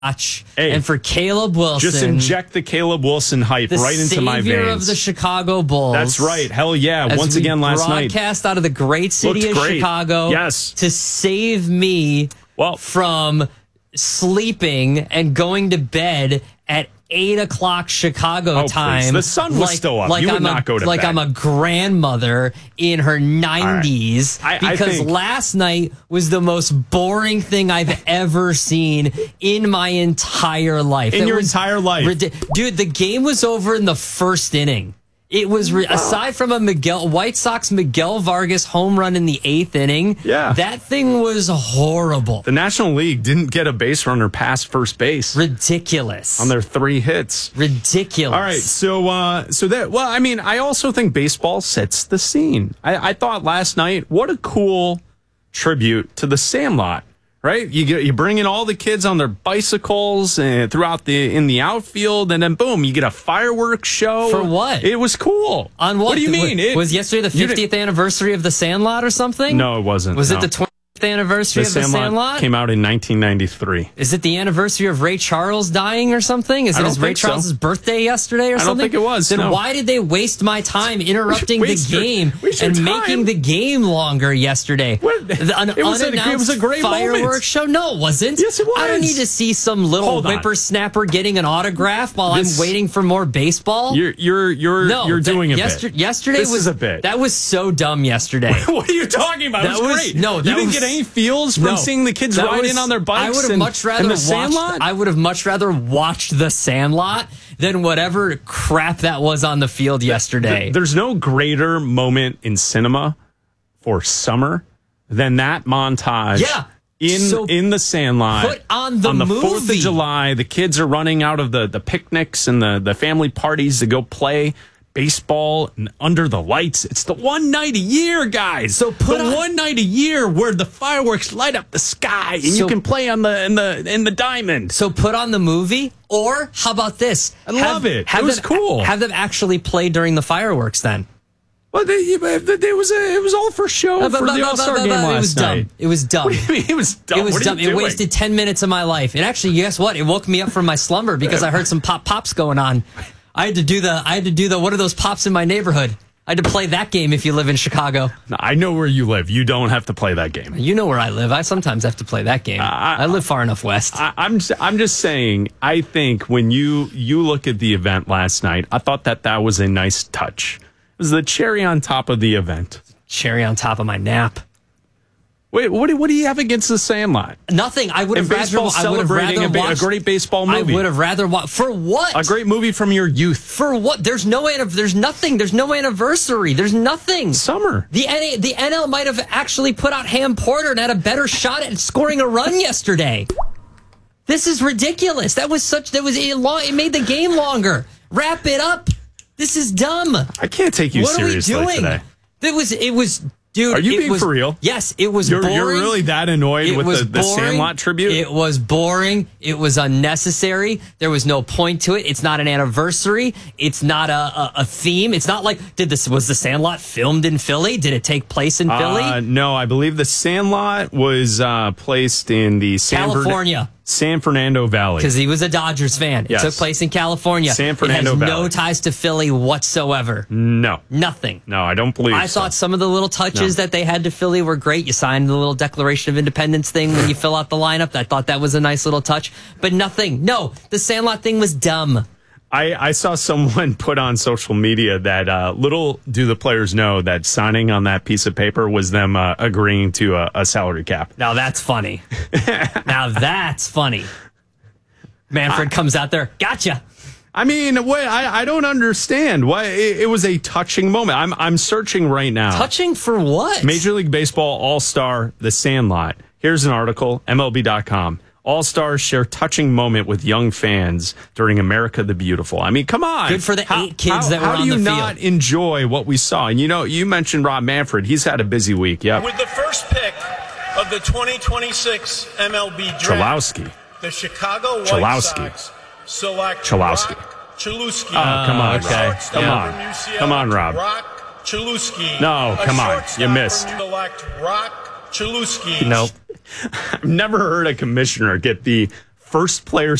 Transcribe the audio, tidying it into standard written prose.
watch. Hey, and for Caleb Wilson. Just inject the Caleb Wilson hype right into my veins. The savior of the Chicago Bulls. That's right. Hell yeah. Once again last night. Broadcast out of the great city of Chicago. Yes. To save me from sleeping and going to bed at 8 o'clock Chicago time. Please. The sun was still up. You would not go to bed. I'm a grandmother in her 90s. Right. Because last night was the most boring thing I've ever seen in my entire life. In your entire life. Dude, the game was over in the first inning. It was, aside from a White Sox Miguel Vargas home run in the 8th inning, that thing was horrible. The National League didn't get a base runner past first base. Ridiculous. On their 3 hits. Ridiculous. All right, I also think baseball sets the scene. I thought last night, what a cool tribute to the Sandlot. Right, you bring in all the kids on their bicycles and in the outfield, and then boom, you get a fireworks show. For what? It was cool. On what? What do you mean? Was yesterday the 50th anniversary of the Sandlot or something? No, it wasn't. Was it the 20th anniversary of the Sandlot? Came out in 1993. Is it the anniversary of Ray Charles dying or something? Is it Ray Charles' birthday yesterday or something? I don't think it was. Then why did they waste my time interrupting the game and making the game longer yesterday? It was a great fireworks show? No, it wasn't. Yes, it was. I don't need to see some little whippersnapper getting an autograph while I'm waiting for more baseball. You're doing a bit. Yesterday was a bit. That was so dumb yesterday. What are you talking about? It was great. No, you didn't get any feels from seeing the kids ride in on their bikes. I would have much rather the Sandlot. I would have much rather watched the Sandlot than whatever crap that was on the field yesterday. There's no greater moment in cinema for summer than that montage. Yeah. In the Sandlot. Put on the movie. 4th of July, the kids are running out of the picnics and the family parties to go play baseball and under the lights. It's the one night a year, guys. So one night a year where the fireworks light up the sky and you can play on in the diamond. So put on the movie, or how about this? I love it. It was cool. Have them actually play during the fireworks then. Well, it was all for show for the All-Star game last night. It was dumb. What do you mean it was dumb? It was dumb. It wasted 10 minutes of my life. And actually, guess what? It woke me up from my slumber because I heard some pops going on. I had to do the what are those pops in my neighborhood? I had to play that game if you live in Chicago. No, I know where you live. You don't have to play that game. You know where I live. I sometimes have to play that game. I live far enough west. I'm just saying, I think when you look at the event last night, I thought that was a nice touch. It was the cherry on top of the event. Cherry on top of my nap. Wait, what do you have against the Sandlot? Nothing. I would have rather a great baseball movie. I would have rather watched. For what? A great movie from your youth. For what? There's nothing. There's no anniversary. There's nothing. Summer. The NL might have actually put out Ham Porter and had a better shot at scoring a run yesterday. This is ridiculous. It made the game longer. Wrap it up. This is dumb. I can't take you seriously today. It was. Dude, are you being for real? Yes, it was boring. You're really that annoyed with the Sandlot tribute? It was boring. It was unnecessary. There was no point to it. It's not an anniversary. It's not a theme. It's not like, was the Sandlot filmed in Philly? Did it take place in Philly? No, I believe the Sandlot was placed in the San Fernando Valley. Because he was a Dodgers fan. Yes. It took place in California. San Fernando Valley. It has no ties to Philly whatsoever. No. Nothing. No, I don't believe I thought some of the little touches that they had to Philly were great. You signed the little Declaration of Independence thing when you fill out the lineup. I thought that was a nice little touch. But nothing. No, the Sandlot thing was dumb. I saw someone put on social media that little do the players know that signing on that piece of paper was them agreeing to a salary cap. Now that's funny. Manfred comes out there. Gotcha. I mean, I don't understand. Why it was a touching moment. I'm searching right now. Touching for what? Major League Baseball All-Star, The Sandlot. Here's an article, MLB.com. All-Stars share touching moment with young fans during America the Beautiful. I mean, come on. Good for the 8 kids that were on the field. How do you not enjoy what we saw? And you mentioned Rob Manfred. He's had a busy week. Yeah. With the first pick of the 2026 MLB draft, the Chicago White Sox select Chalowski. Rock Chalewski. Oh, come on. Okay. Come on, Rob. Rock Chalewski. No, come on. You missed. Select Rock Chalewski. Nope. I've never heard a commissioner get the first player